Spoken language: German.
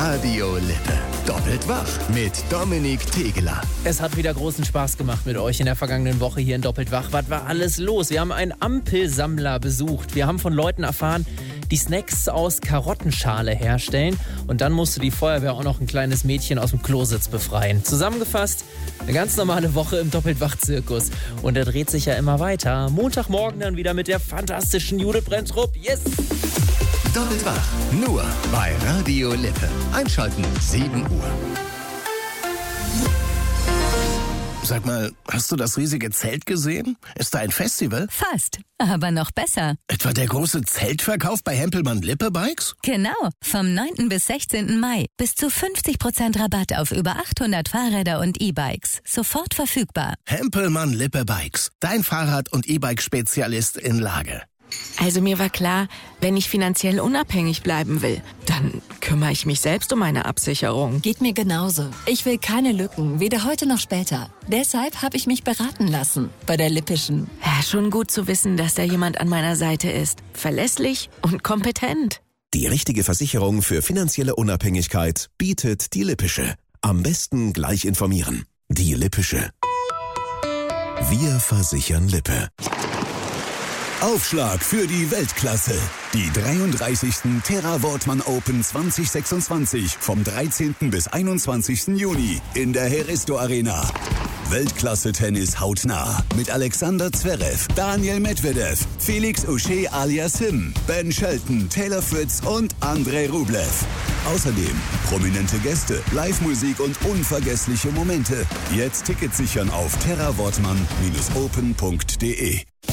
Radio Lippe. Doppelt wach mit Dominik Tegeler. Es hat wieder großen Spaß gemacht mit euch in der vergangenen Woche hier in Doppelt wach. Was war alles los? Wir haben einen Ampelsammler besucht. Wir haben von Leuten erfahren, die Snacks aus Karottenschale herstellen. Und dann musste die Feuerwehr auch noch ein kleines Mädchen aus dem Klositz befreien. Zusammengefasst, eine ganz normale Woche im Doppelt-wach-Zirkus. Und er dreht sich ja immer weiter. Montagmorgen dann wieder mit der fantastischen Judith Brentrup. Yes! Doppelt wach, nur bei Radio Lippe. Einschalten, 7 Uhr. Sag mal, hast du das riesige Zelt gesehen? Ist da ein Festival? Fast, aber noch besser. Etwa der große Zeltverkauf bei Hempelmann-Lippe Bikes? Genau, vom 9. bis 16. Mai. Bis zu 50% Rabatt auf über 800 Fahrräder und E-Bikes. Sofort verfügbar. Hempelmann-Lippe Bikes, dein Fahrrad- und E-Bike-Spezialist in Lage. Also mir war klar, wenn ich finanziell unabhängig bleiben will, dann kümmere ich mich selbst um meine Absicherung. Geht mir genauso. Ich will keine Lücken, weder heute noch später. Deshalb habe ich mich beraten lassen bei der Lippischen. Ja, schon gut zu wissen, dass da jemand an meiner Seite ist. Verlässlich und kompetent. Die richtige Versicherung für finanzielle Unabhängigkeit bietet die Lippische. Am besten gleich informieren. Die Lippische. Wir versichern Lippe. Aufschlag für die Weltklasse. Die 33. Terra Wortmann Open 2026 vom 13. bis 21. Juni in der Heristo Arena. Weltklasse-Tennis hautnah mit Alexander Zverev, Daniel Medvedev, Felix Auger aliasim, Ben Shelton, Taylor Fritz und Andrei Rublev. Außerdem prominente Gäste, Live-Musik und unvergessliche Momente. Jetzt Tickets sichern auf terrawortmann-open.de.